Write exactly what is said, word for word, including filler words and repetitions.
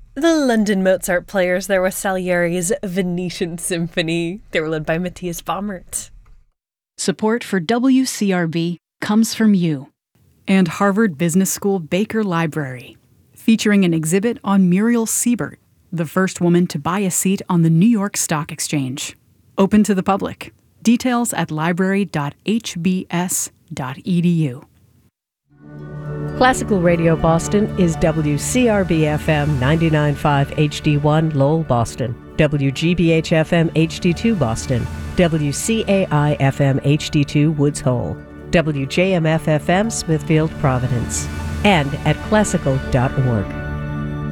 The London Mozart Players there with Salieri's Venetian Symphony. They were led by Matthias Baumert. Support for W C R B comes from you and Harvard Business School Baker Library, featuring an exhibit on Muriel Siebert, the first woman to buy a seat on the New York Stock Exchange. Open to the public. Details at library dot h b s dot e d u. Classical Radio Boston is W C R B F M ninety-nine point five H D one Lowell, Boston, W G B H F M H D two Boston, W C A I F M H D two Woods Hole, W J M F F M Smithfield, Providence, and at classical dot org.